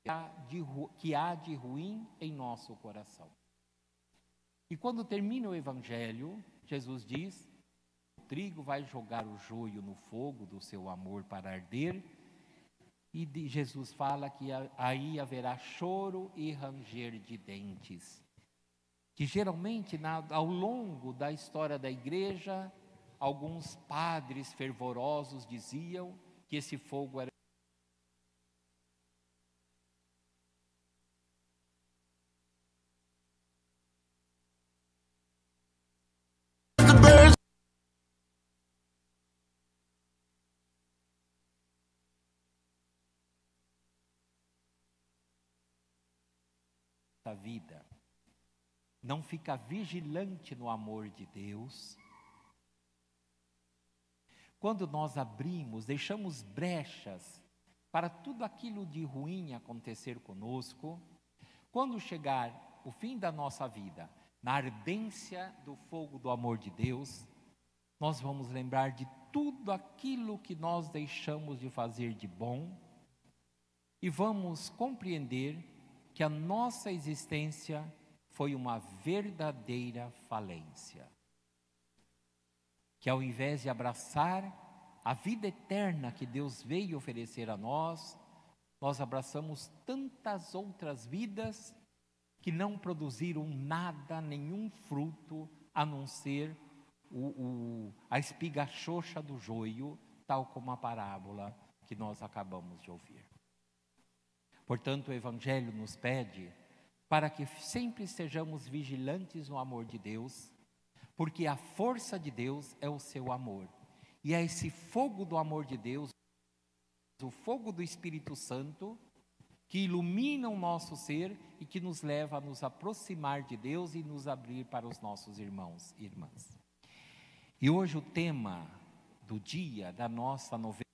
que há de ruim em nosso coração. E quando termina o Evangelho, Jesus diz: o trigo vai jogar o joio no fogo do seu amor para arder, e Jesus fala que aí haverá choro e ranger de dentes. Que geralmente, ao longo da história da igreja, alguns padres fervorosos diziam que esse fogo era da vida. Não fica vigilante no amor de Deus. Quando nós abrimos, deixamos brechas para tudo aquilo de ruim acontecer conosco, quando chegar o fim da nossa vida, na ardência do fogo do amor de Deus, nós vamos lembrar de tudo aquilo que nós deixamos de fazer de bom e vamos compreender que a nossa existência foi uma verdadeira falência. Que ao invés de abraçar a vida eterna que Deus veio oferecer a nós, nós abraçamos tantas outras vidas que não produziram nada, nenhum fruto, a não ser a espiga xoxa do joio, tal como a parábola que nós acabamos de ouvir. Portanto, o Evangelho nos pede para que sempre sejamos vigilantes no amor de Deus, porque a força de Deus é o seu amor. E é esse fogo do amor de Deus, o fogo do Espírito Santo, que ilumina o nosso ser e que nos leva a nos aproximar de Deus e nos abrir para os nossos irmãos e irmãs. E hoje o tema do dia da nossa novena